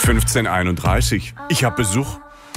15:31. Ich habe Besuch.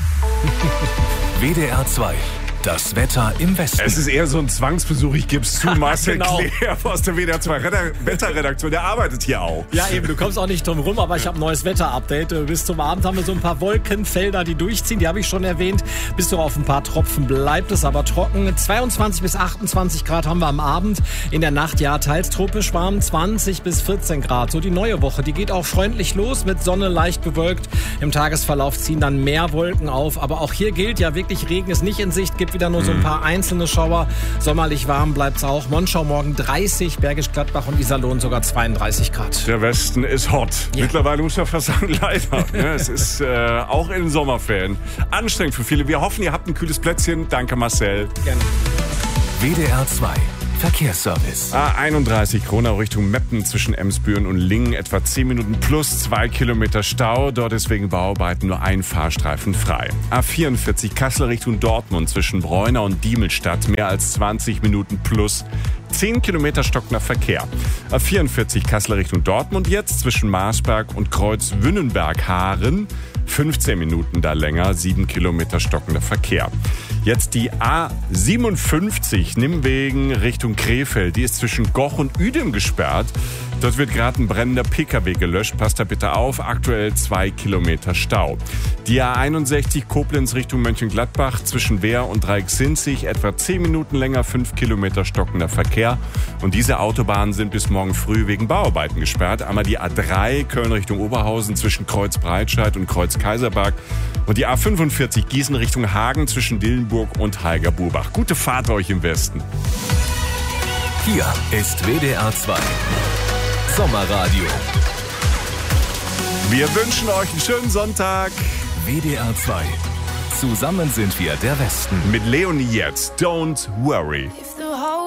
WDR 2. Das Wetter im Westen. Es ist eher so ein Zwangsbesuch, ich gebe es zu. Marcel Genau. Kleer aus der WDR 2 Wetterredaktion, der arbeitet hier auch. Ja, eben, du kommst auch nicht drum rum, aber ich habe ein neues Wetter-Update. Bis zum Abend haben wir so ein paar Wolkenfelder, die durchziehen, die habe ich schon erwähnt. Bis so auf ein paar Tropfen bleibt es aber trocken. 22 bis 28 Grad haben wir am Abend. In der Nacht ja teils tropisch warm, 20 bis 14 Grad. So die neue Woche, die geht auch freundlich los, mit Sonne leicht bewölkt. Im Tagesverlauf ziehen dann mehr Wolken auf, aber auch hier gilt ja wirklich, Regen ist nicht in Sicht, gibt wieder nur so ein paar einzelne Schauer. Sommerlich warm bleibt's auch. Monschau morgen 30, Bergisch Gladbach und Iserlohn sogar 32 Grad. Der Westen ist hot. Ja. Mittlerweile muss man fast sagen, leider. Ne? Es ist auch in den Sommerferien anstrengend für viele. Wir hoffen, ihr habt ein kühles Plätzchen. Danke, Marcel. Gerne. WDR 2. Verkehrsservice. A31 Kronau Richtung Meppen zwischen Emsbüren und Lingen etwa 10 Minuten plus 2 Kilometer Stau. Dort ist wegen Bauarbeiten nur ein Fahrstreifen frei. A44 Kassel Richtung Dortmund zwischen Breunau und Diemelstadt mehr als 20 Minuten plus 10 Kilometer stockender Verkehr. A44 Kassel Richtung Dortmund jetzt zwischen Marsberg und Kreuz-Wünnenberg-Haaren. 15 Minuten da länger, 7 Kilometer stockender Verkehr. Jetzt die A57 Nimwegen Richtung Krefeld. Die ist zwischen Goch und Uedem gesperrt. Dort wird gerade ein brennender PKW gelöscht. Passt da bitte auf. Aktuell 2 Kilometer Stau. Die A61 Koblenz Richtung Mönchengladbach zwischen Wehr und Dreiecksinzig. Etwa 10 Minuten länger, 5 Kilometer stockender Verkehr. Und diese Autobahnen sind bis morgen früh wegen Bauarbeiten gesperrt. Einmal die A3 Köln Richtung Oberhausen zwischen Kreuz-Breitscheid und Kreuz-Kaiserberg. Und die A45 Gießen Richtung Hagen zwischen Dillenburg und Haiger-Burbach. Gute Fahrt euch im Westen. Hier ist WDR 2. Sommerradio. Wir wünschen euch einen schönen Sonntag. WDR 2. Zusammen sind wir der Westen. Mit Leonie jetzt. Don't worry.